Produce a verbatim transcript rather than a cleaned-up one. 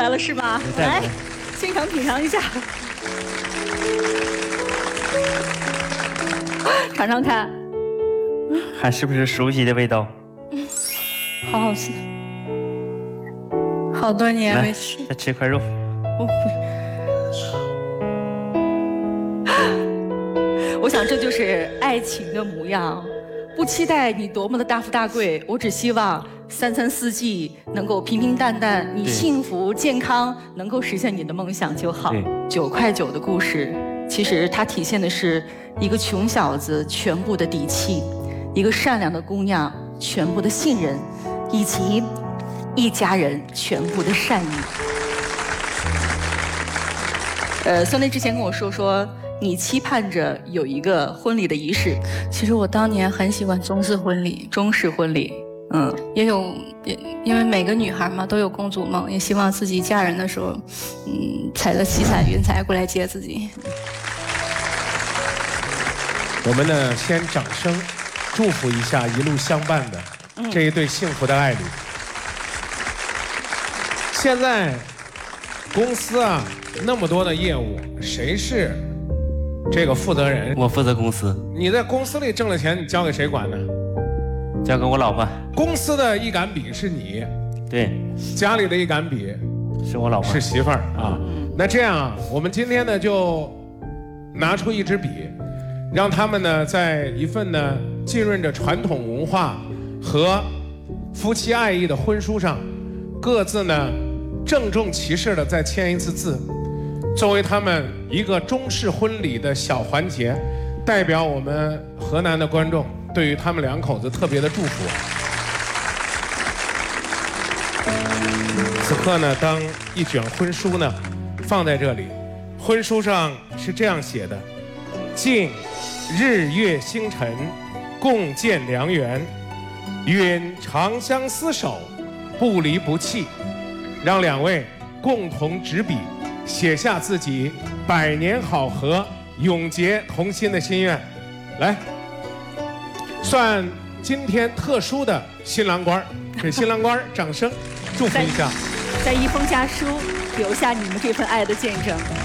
来了是吗？来，现场品尝一下，尝尝看， 还是不是熟悉的味道？ 好好吃，好多年没吃。 再吃块肉。 我不。我想这就是爱情的模样。不期待你多么的大富大贵，我只希望三餐四季能够平平淡淡，你幸福健康，能够实现你的梦想就好。九块九的故事，其实它体现的是一个穷小子全部的底气，一个善良的姑娘全部的信任，以及一家人全部的善意。呃，孙俪之前跟我说说。你期盼着有一个婚礼的仪式， 其实我当年很喜欢中式婚礼， 中式婚礼，嗯， 也有，也因为每个女孩嘛都有公主梦，也希望自己嫁人的时候，嗯，踩着七彩云彩过来接自己。 我们呢，先掌声祝福一下一路相伴的这一对幸福的爱侣。现在公司啊那么多的业务，谁是？这个负责人， 我负责公司。 你在公司里挣了钱，你交给谁管呢？ 交给我老婆。 公司的一杆笔是你， 对， 家里的一杆笔是我老婆， 是媳妇儿啊。那这样啊，我们今天呢就拿出一支笔，让他们呢在一份呢浸润着传统文化和夫妻爱意的婚书上，各自呢郑重其事的再签一次字。作为他们一个中式婚礼的小环节，代表我们河南的观众对于他们两口子特别的祝福。此刻呢，当一卷婚书呢放在这里，婚书上是这样写的：敬日月星辰，共建良缘，愿长相厮守，不离不弃。让两位共同执笔。写下自己百年好合、永结同心的心愿，来，算今天特殊的新郎官，给新郎官掌声祝福一下。 在一封家书留下你们这份爱的见证。